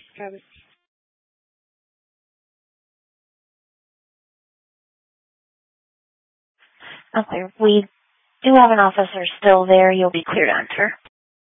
Got it. Okay, we do have an officer still there. You'll be clear to enter.